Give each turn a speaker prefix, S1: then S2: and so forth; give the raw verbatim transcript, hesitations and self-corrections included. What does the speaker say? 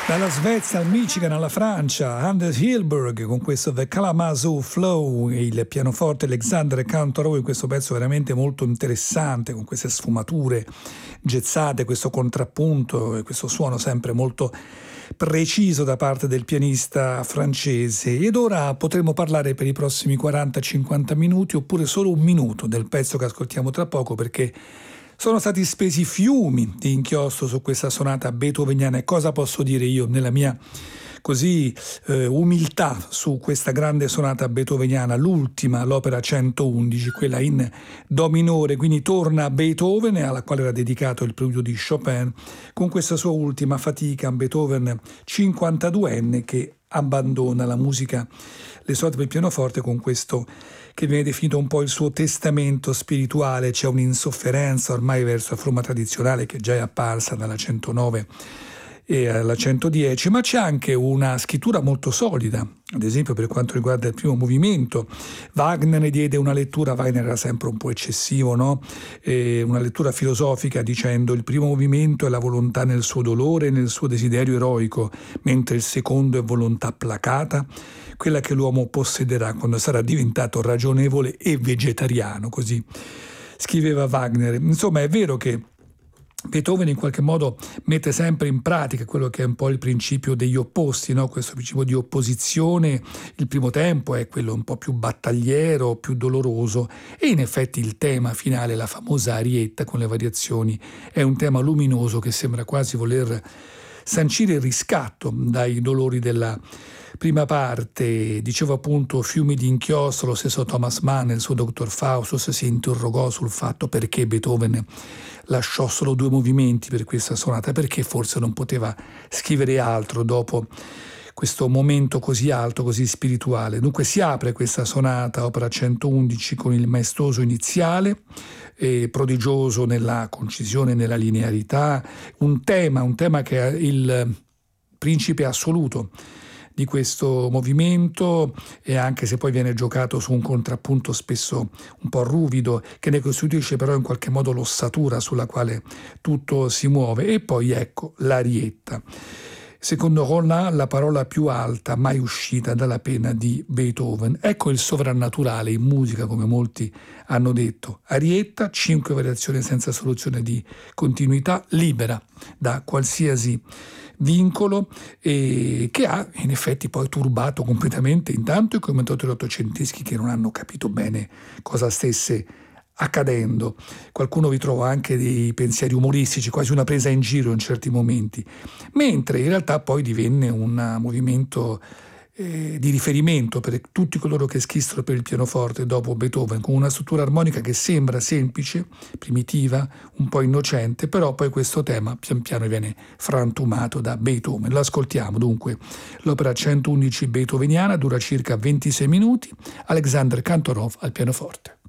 S1: Dalla Svezia al Michigan alla Francia, Anders Hilberg con questo The Kalamazoo Flow e il pianoforte Alexander Kantorov in questo pezzo veramente molto interessante, con queste sfumature jazzate, questo contrappunto e questo suono sempre molto preciso da parte del pianista francese. Ed ora potremo parlare per i prossimi quaranta cinquanta minuti oppure solo un minuto del pezzo che ascoltiamo tra poco, perché sono stati spesi fiumi di inchiostro su questa sonata beethoveniana. E cosa posso dire io nella mia così eh, umiltà su questa grande sonata beethoveniana, l'ultima, l'opera centoundici, quella in do minore, quindi torna a Beethoven, alla quale era dedicato il preludio di Chopin, con questa sua ultima fatica. Beethoven cinquantaduenne che abbandona la musica, le sonate per il pianoforte, con questo che viene definito un po' il suo testamento spirituale. C'è un'insofferenza ormai verso la forma tradizionale che già è apparsa dalla centonove e alla centodieci, ma c'è anche una scrittura molto solida. Ad esempio, per quanto riguarda il primo movimento, Wagner ne diede una lettura, Wagner era sempre un po' eccessivo, no? E una lettura filosofica, dicendo: il primo movimento è la volontà nel suo dolore e nel suo desiderio eroico, mentre il secondo è volontà placata, quella che l'uomo possederà quando sarà diventato ragionevole e vegetariano, così scriveva Wagner. Insomma, è vero che Beethoven in qualche modo mette sempre in pratica quello che è un po' il principio degli opposti, no? Questo principio di opposizione. Il primo tempo è quello un po' più battagliero, più doloroso, e in effetti il tema finale, la famosa arietta con le variazioni, è un tema luminoso che sembra quasi voler sancire il riscatto dai dolori della prima parte. Dicevo appunto fiumi di inchiostro. Lo stesso Thomas Mann nel suo Doctor Faustus si interrogò sul fatto perché Beethoven lasciò solo due movimenti per questa sonata, perché forse non poteva scrivere altro dopo questo momento così alto, così spirituale. Dunque si apre questa sonata, opera centoundici, con il maestoso iniziale, eh, prodigioso nella concisione e nella linearità, un tema, un tema che è il principe assoluto di questo movimento, e anche se poi viene giocato su un contrappunto spesso un po' ruvido, che ne costituisce però in qualche modo l'ossatura sulla quale tutto si muove. E poi ecco l'arietta. Secondo Roland, la parola più alta mai uscita dalla penna di Beethoven. Ecco il sovrannaturale in musica, come molti hanno detto. Arietta, cinque variazioni senza soluzione di continuità, libera da qualsiasi vincolo, e che ha in effetti poi turbato completamente intanto i commentatori ottocenteschi, che non hanno capito bene cosa stesse accadendo. Qualcuno vi trova anche dei pensieri umoristici, quasi una presa in giro in certi momenti, mentre in realtà poi divenne un movimento eh, di riferimento per tutti coloro che scrissero per il pianoforte dopo Beethoven, con una struttura armonica che sembra semplice, primitiva, un po' innocente, però poi questo tema pian piano viene frantumato da Beethoven. Lo ascoltiamo dunque. L'opera centoundici beethoveniana dura circa ventisei minuti. Alexander Kantorov al pianoforte.